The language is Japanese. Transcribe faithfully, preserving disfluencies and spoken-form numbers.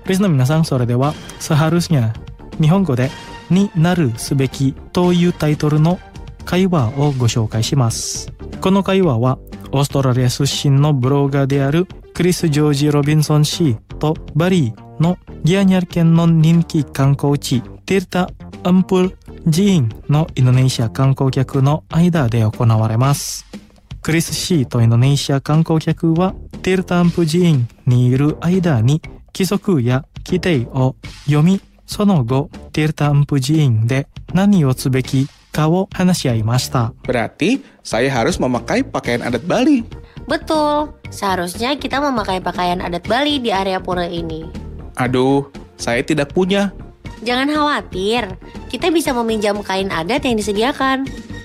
リスナーの皆さん、それでは seharusnya 日本語でになるすべきというタイトルの会話をご紹介します。この会話はオーストラリア出身のブロガーであるクリス・ジョージ・ロビンソン氏とバリーのギアニャル県の人気観光地ティルタ・アンプル・ジーンのインドネシア観光客の間で行われます。クリス氏とインドネシア観光客はティルタ・アンプル・ジーンにいる間に規則や規定を読み、その後ティルタ・アンプル・ジーンで何をすべきかを話し合いました。 Berarti saya harus memakai pakaian adat Bali. Betul, seharusnya kita memakai pakaian adat Bali di area pura ini. Aduh, saya tidak punya. Jangan khawatir, kita bisa meminjam kain adat yang disediakan.